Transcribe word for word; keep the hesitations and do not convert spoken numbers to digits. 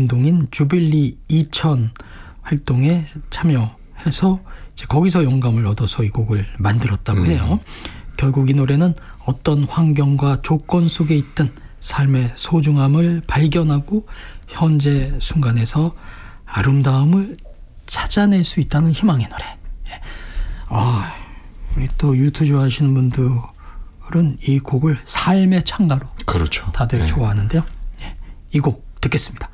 운동인 주빌리 이천 활동에 참여해서 이제 거기서 영감을 얻어서 이 곡을 만들었다고 해요. 음. 결국 이 노래는 어떤 환경과 조건 속에 있든 삶의 소중함을 발견하고 현재 순간에서 아름다움을 찾아낼 수 있다는 희망의 노래. 예. 아, 우리 또 유투 좋아하시는 분들은 이 곡을 삶의 창가로 그렇죠. 다들 네. 좋아하는데요. 예. 이 곡 듣겠습니다.